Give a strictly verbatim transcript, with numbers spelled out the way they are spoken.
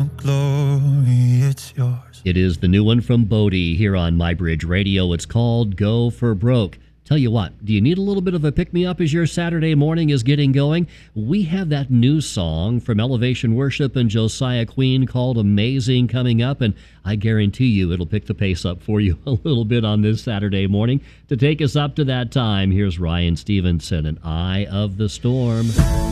glory, it's yours. It is the new one from Bodie here on MyBridge Radio. It's called Go for Broke. Tell you what, do you need a little bit of a pick-me-up as your Saturday morning is getting going? We have that new song from Elevation Worship and Josiah Queen called Amazing coming up, and I guarantee you it'll pick the pace up for you a little bit on this Saturday morning. To take us up to that time, here's Ryan Stevenson and Eye of the Storm.